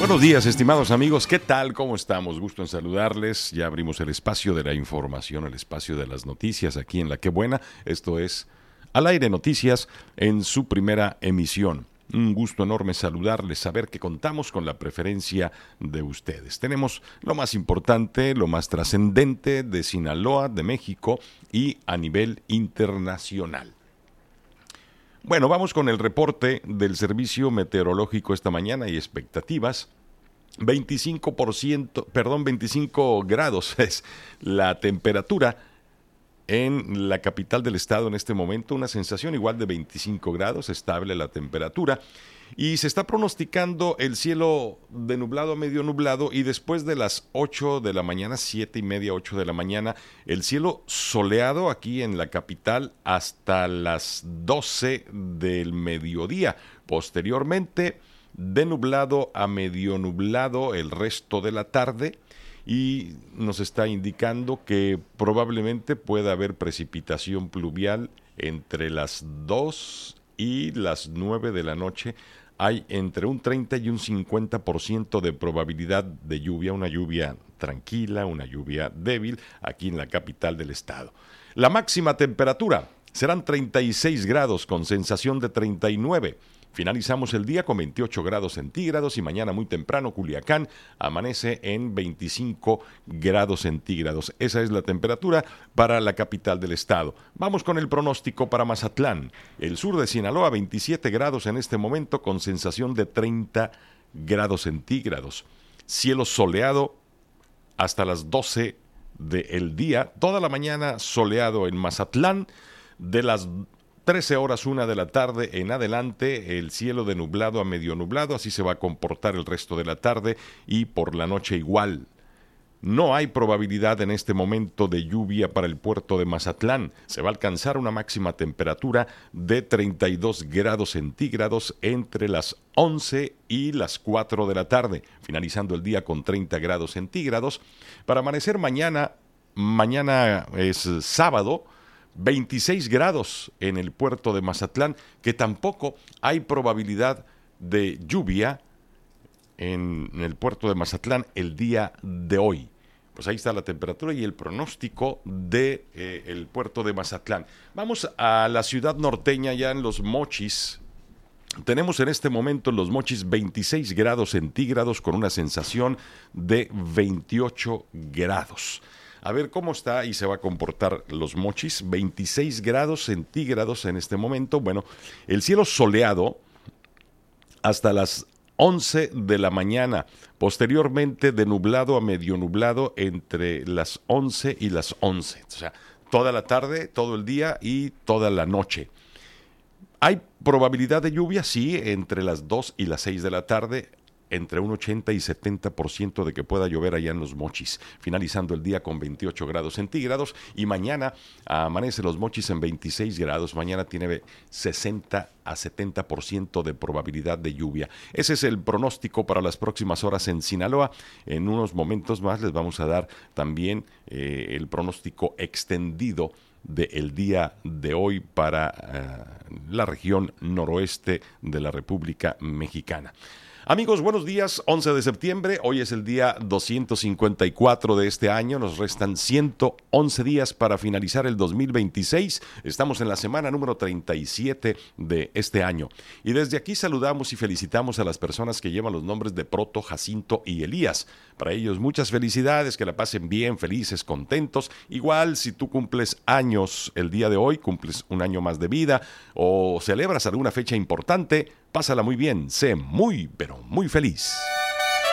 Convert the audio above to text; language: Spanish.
Buenos días, estimados amigos. ¿Qué tal? ¿Cómo estamos? Gusto en saludarles. Ya abrimos el espacio de la información, el espacio de las noticias aquí en La Qué Buena. Esto es Al Aire Noticias en su primera emisión. Un gusto enorme saludarles, saber que contamos con la preferencia de ustedes. Tenemos lo más importante, lo más trascendente de Sinaloa, de México y a nivel internacional. Bueno, vamos con el reporte del Servicio Meteorológico esta mañana y expectativas. 25 grados es la temperatura en la capital del estado en este momento, una sensación igual de 25 grados, estable la temperatura, y se está pronosticando el cielo de nublado a medio nublado, y después de las 8 de la mañana, 7:30, 8 de la mañana, el cielo soleado aquí en la capital hasta las 12 del mediodía. Posteriormente, de nublado a medio nublado el resto de la tarde, y nos está indicando que probablemente pueda haber precipitación pluvial entre las 2 y las 9 de la noche. Hay entre un 30 y un 50% de probabilidad de lluvia, una lluvia tranquila, una lluvia débil aquí en la capital del estado. La máxima temperatura serán 36 grados con sensación de 39. Finalizamos el día con 28 grados centígrados y mañana muy temprano Culiacán amanece en 25 grados centígrados. Esa es la temperatura para la capital del estado. Vamos con el pronóstico para Mazatlán. El sur de Sinaloa, 27 grados en este momento con sensación de 30 grados centígrados. Cielo soleado hasta las 12 del día. Toda la mañana soleado en Mazatlán. De las 13 horas, 1 de la tarde en adelante, el cielo de nublado a medio nublado, así se va a comportar el resto de la tarde y por la noche igual. No hay probabilidad en este momento de lluvia para el puerto de Mazatlán. Se va a alcanzar una máxima temperatura de 32 grados centígrados entre las 11 y las 4 de la tarde, finalizando el día con 30 grados centígrados. Para amanecer mañana es sábado, 26 grados en el puerto de Mazatlán, que tampoco hay probabilidad de lluvia en el puerto de Mazatlán el día de hoy. Pues ahí está la temperatura y el pronóstico de el puerto de Mazatlán. Vamos a la ciudad norteña, ya en Los Mochis. Tenemos en este momento en Los Mochis 26 grados centígrados con una sensación de 28 grados. A ver cómo está y se va a comportar Los Mochis. 26 grados centígrados en este momento. Bueno, el cielo soleado hasta las 11 de la mañana. Posteriormente de nublado a medio nublado entre las 11 y las 11. O sea, toda la tarde, todo el día y toda la noche. ¿Hay probabilidad de lluvia? Sí, entre las 2 y las 6 de la tarde. Entre un 80 y 70% de que pueda llover allá en Los Mochis, finalizando el día con 28 grados centígrados, y mañana amanece Los Mochis en 26 grados, mañana tiene 60 a 70% de probabilidad de lluvia. Ese es el pronóstico para las próximas horas en Sinaloa. En unos momentos más les vamos a dar también el pronóstico extendido del día de hoy para la región noroeste de la República Mexicana. Amigos, buenos días, 11 de septiembre, hoy es el día 254 de este año, nos restan 111 días para finalizar el 2026, estamos en la semana número 37 de este año. Y desde aquí saludamos y felicitamos a las personas que llevan los nombres de Proto, Jacinto y Elías. Para ellos muchas felicidades, que la pasen bien, felices, contentos. Igual si tú cumples años el día de hoy, cumples un año más de vida o celebras alguna fecha importante, pásala muy bien, sé muy, pero muy feliz.